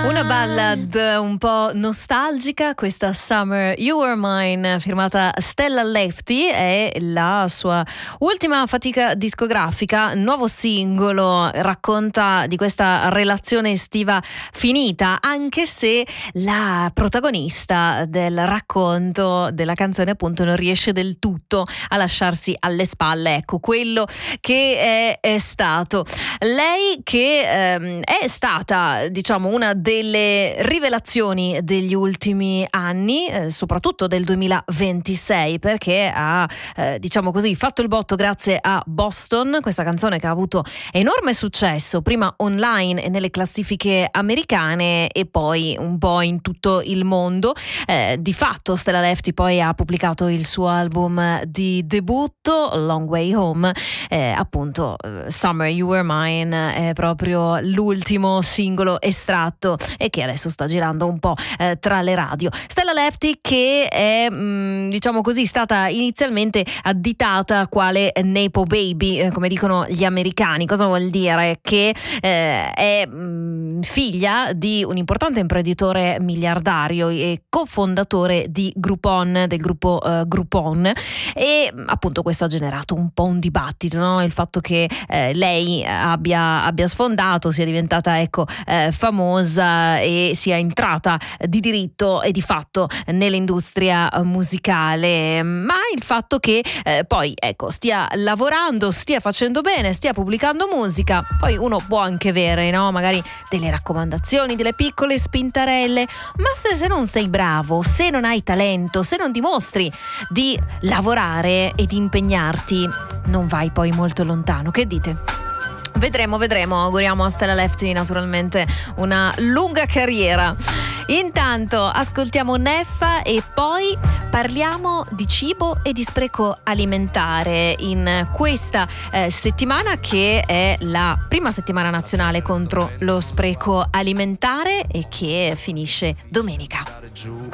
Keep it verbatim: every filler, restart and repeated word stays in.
Una ballad un po' nostalgica, questa Summer You Were Mine, firmata Stella Lefty, è la sua ultima fatica discografica, nuovo singolo, racconta di questa relazione estiva finita, anche se la protagonista del racconto della canzone appunto non riesce del tutto a lasciarsi alle spalle, ecco, quello che è, è stato. Lei che ehm, è stata, diciamo, una delle rivelazioni degli ultimi anni, eh, soprattutto del duemilaventisei, perché ha, eh, diciamo così, fatto il botto grazie a Boston, questa canzone che ha avuto enorme successo, prima online e nelle classifiche americane e poi un po' in tutto il mondo. Eh, di fatto Stella Lefty poi ha pubblicato il suo album di debutto, Long Way Home, eh, appunto Summer You Were Mine è proprio l'ultimo singolo estratto e che adesso sta girando un po' eh, tra le radio. Stella Lefty che è mh, diciamo così stata inizialmente additata quale Nepo Baby, eh, come dicono gli americani. Cosa vuol dire? Che eh, è mh, figlia di un importante imprenditore miliardario e cofondatore di Groupon, del gruppo eh, Groupon, e appunto questo ha generato un po' un dibattito, no? Il fatto che eh, lei abbia, abbia sfondato, sia diventata ecco eh, famosa e sia entrata di diritto e di fatto nell'industria musicale, ma il fatto che eh, poi ecco stia lavorando, stia facendo bene, stia pubblicando musica, poi uno può anche avere, no? Magari delle raccomandazioni, delle piccole spintarelle, ma se, se non sei bravo, se non hai talento, se non dimostri di lavorare e di impegnarti, non vai poi molto lontano. Che dite? Vedremo, vedremo. Auguriamo a Stella Lefty naturalmente una lunga carriera. Intanto ascoltiamo Neffa e poi parliamo di cibo e di spreco alimentare in questa eh, settimana, che è la prima settimana nazionale contro lo spreco alimentare e che finisce domenica.